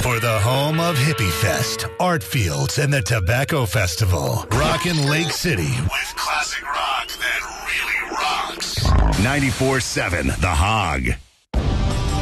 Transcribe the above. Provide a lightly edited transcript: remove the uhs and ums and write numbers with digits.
for the home of Hippie Fest, Art Fields, and the Tobacco Festival. Rockin' Lake City with classic rock that really rocks. 94.7 The Hog.